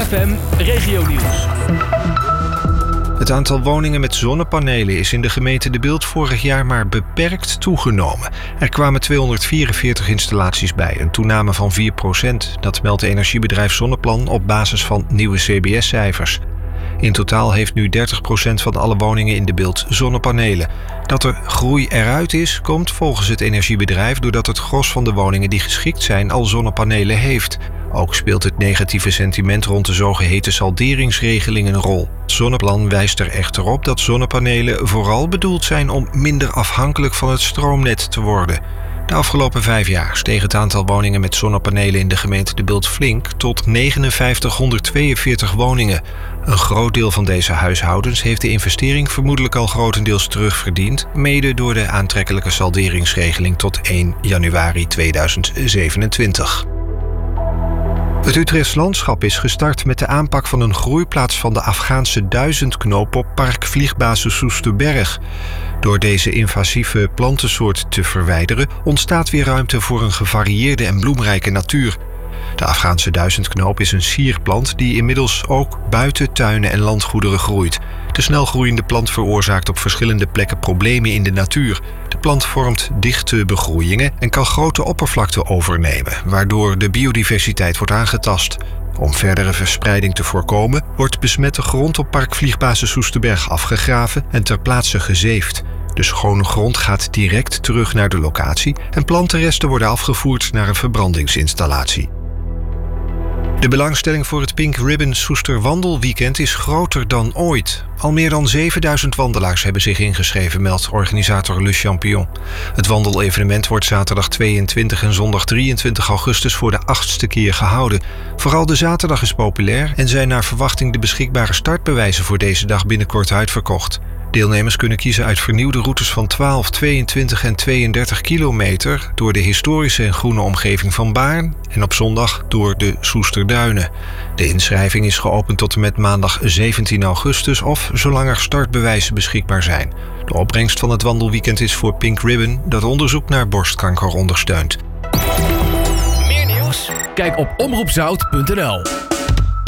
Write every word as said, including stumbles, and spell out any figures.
F M Regionieuws. Het aantal woningen met zonnepanelen is in de gemeente De Bilt vorig jaar maar beperkt toegenomen. Er kwamen tweehonderdvierenveertig installaties bij, een toename van vier procent. Dat meldt energiebedrijf Zonneplan op basis van nieuwe C B S-cijfers. In totaal heeft nu dertig procent van alle woningen in De Bilt zonnepanelen. Dat er groei eruit is, komt volgens het energiebedrijf doordat het gros van de woningen die geschikt zijn al zonnepanelen heeft. Ook speelt het negatieve sentiment rond de zogeheten salderingsregeling een rol. Zonneplan wijst er echter op dat zonnepanelen vooral bedoeld zijn om minder afhankelijk van het stroomnet te worden. De afgelopen vijf jaar steeg het aantal woningen met zonnepanelen in de gemeente De Bilt flink tot negenenvijftighonderdtweeënveertig woningen. Een groot deel van deze huishoudens heeft de investering vermoedelijk al grotendeels terugverdiend, mede door de aantrekkelijke salderingsregeling tot één januari tweeduizend zevenentwintig. Het Utrechts Landschap is gestart met de aanpak van een groeiplaats van de Afghaanse duizendknoop op Park Vliegbasis Soesterberg. Door deze invasieve plantensoort te verwijderen ontstaat weer ruimte voor een gevarieerde en bloemrijke natuur. De Afghaanse duizendknoop is een sierplant die inmiddels ook buiten tuinen en landgoederen groeit. De snelgroeiende plant veroorzaakt op verschillende plekken problemen in de natuur. De plant vormt dichte begroeiingen en kan grote oppervlakte overnemen, waardoor de biodiversiteit wordt aangetast. Om verdere verspreiding te voorkomen, wordt besmette grond op Park Vliegbasis Soesterberg afgegraven en ter plaatse gezeefd. De schone grond gaat direct terug naar de locatie en plantenresten worden afgevoerd naar een verbrandingsinstallatie. De belangstelling voor het Pink Ribbon Soester Wandelweekend is groter dan ooit. Al meer dan zevenduizend wandelaars hebben zich ingeschreven, meldt organisator Le Champion. Het wandelevenement wordt zaterdag tweeëntwintig en zondag drieëntwintig augustus voor de achtste keer gehouden. Vooral de zaterdag is populair en zijn naar verwachting de beschikbare startbewijzen voor deze dag binnenkort uitverkocht. Deelnemers kunnen kiezen uit vernieuwde routes van twaalf, tweeëntwintig en tweeëndertig kilometer door de historische en groene omgeving van Baarn en op zondag door de Soesterduinen. De inschrijving is geopend tot en met maandag zeventien augustus of zolang er startbewijzen beschikbaar zijn. De opbrengst van het wandelweekend is voor Pink Ribbon dat onderzoek naar borstkanker ondersteunt. Meer nieuws? Kijk op omroep zout punt n l.